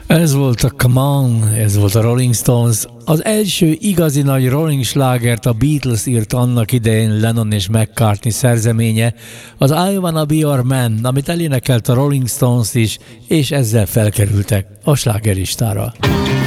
Ez volt a Come On, ez volt a Rolling Stones. Az első igazi nagy Rolling slágert a Beatles írt annak idején Lennon és McCartney szerzeménye, az I Wanna Be Your Man, amit elénekelt a Rolling Stones is, és ezzel felkerültek a slágerlistára.